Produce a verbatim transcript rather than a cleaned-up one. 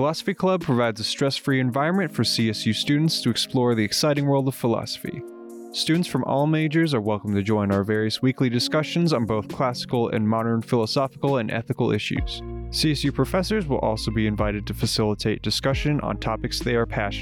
Philosophy Club provides a stress-free environment for C S U students to explore the exciting world of philosophy. Students from all majors are welcome to join our various weekly discussions on both classical and modern philosophical and ethical issues. C S U professors will also be invited to facilitate discussion on topics they are passionate